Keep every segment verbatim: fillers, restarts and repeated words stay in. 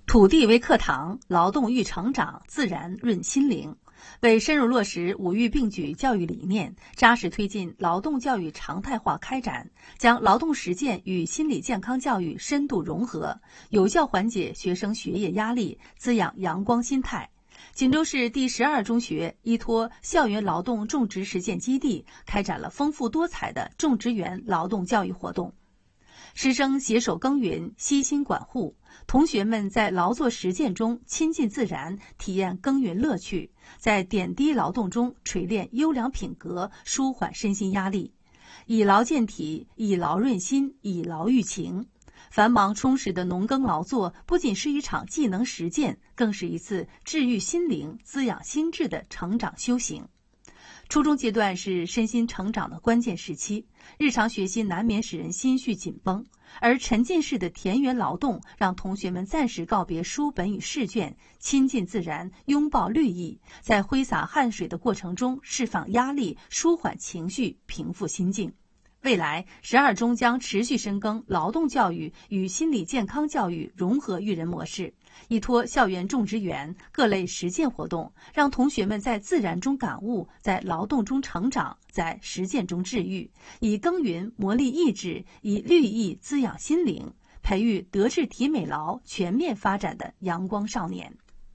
土地为课堂，劳动育成长，自然润心灵。为深入落实五育并举教育理念，扎实推进劳动教育常态化开展，将劳动实践与心理健康教育深度融合，有效缓解学生学业压力，滋养阳光心态。锦州市第十二中学依托校园劳动种植实践基地，开展了丰富多彩的种植园劳动教育活动。师生携手耕耘，悉心管护，同学们在劳作实践中亲近自然，体验耕耘乐趣，在点滴劳动中锤炼优良品格，舒缓身心压力。以劳健体，以劳润心，以劳育情。繁忙充实的农耕劳作不仅是一场技能实践，更是一次治愈心灵、滋养心智的成长修行。初中阶段是身心成长的关键时期，日常学习难免使人心绪紧绷，而沉浸式的田园劳动让同学们暂时告别书本与试卷，亲近自然，拥抱绿意，在挥洒汗水的过程中释放压力，舒缓情绪，平复心境。未来，十二中将持续深耕劳动教育与心理健康教育融合育人模式，依托校园种植园各类实践活动，让同学们在自然中感悟，在劳动中成长，在实践中治愈，以耕耘磨砺意志，以绿意滋养心灵，培育德智体美劳全面发展的阳光少年。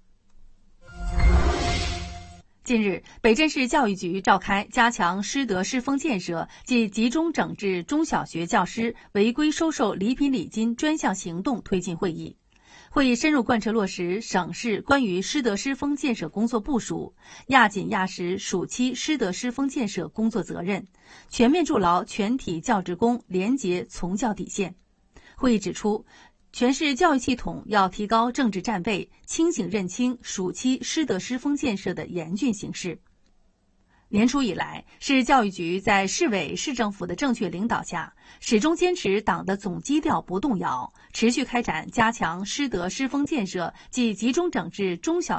近日，北镇市教育局召开加强师德师风建设暨集中整治中小学教师违规收受礼品礼金专项行动推进会议。会议深入贯彻落实省市关于师德师风建设工作部署，压紧压实暑期师德师风建设工作责任，全面筑牢全体教职工廉洁从教底线。会议指出，全市教育系统要提高政治站位，清醒认清暑期师德师风建设的严峻形势。年初以来，市教育局在市委市政府的正确领导下，始终坚持党的总基调不动摇，持续开展加强师德师风建设暨集中整治中小